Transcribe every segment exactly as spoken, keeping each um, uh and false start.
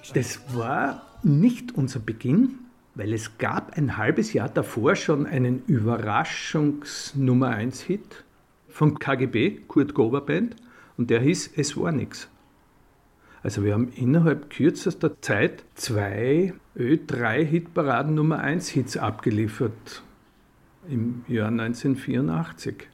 Das war nicht unser Beginn, weil es gab ein halbes Jahr davor schon einen Überraschungs-Nummer eins Hit von K G B, Kurt Gober Band, und der hieß Es war nix. Also wir haben innerhalb kürzester Zeit zwei Ö drei Hitparaden Nummer eins Hits abgeliefert im Jahr neunzehnhundertvierundachtzig.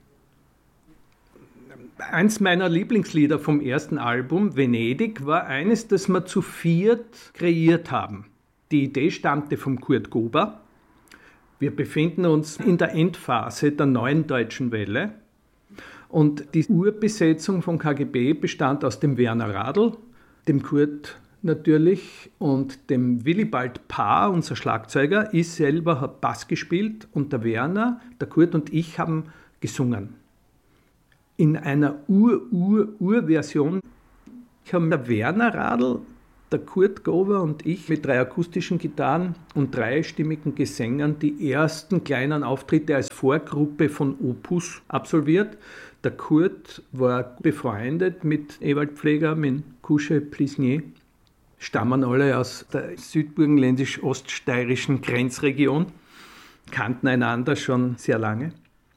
Eins meiner Lieblingslieder vom ersten Album, Venedig, war eines, das wir zu viert kreiert haben. Die Idee stammte von Kurt Gober. Wir befinden uns in der Endphase der neuen deutschen Welle. Und die Urbesetzung von K G B bestand aus dem Werner Radl, dem Kurt natürlich und dem Willibald Paar, unser Schlagzeuger. Ich selber habe Bass gespielt und der Werner, der Kurt und ich haben gesungen. In einer Ur-Ur-Ur-Version haben der Werner Radl, der Kurt Gober und ich mit drei akustischen Gitarren und dreistimmigen Gesängern die ersten kleinen Auftritte als Vorgruppe von Opus absolviert. Der Kurt war befreundet mit Ewald Pfleger, mit Kusche Plisnier, stammen alle aus der südburgenländisch-oststeirischen Grenzregion, kannten einander schon sehr lange.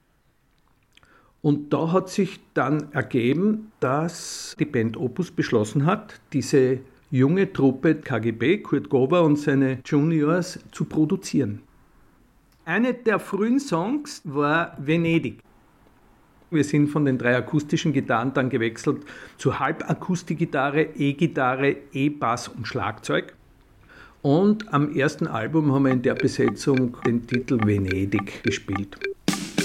Und da hat sich dann ergeben, dass die Band Opus beschlossen hat, diese junge Truppe K G B, Kurt Gober und seine Juniors zu produzieren. Eine der frühen Songs war Venedig. Wir sind von den drei akustischen Gitarren dann gewechselt zu Halbakustikgitarre, E-Gitarre, E-Bass und Schlagzeug. Und am ersten Album haben wir in der Besetzung den Titel Venedig gespielt.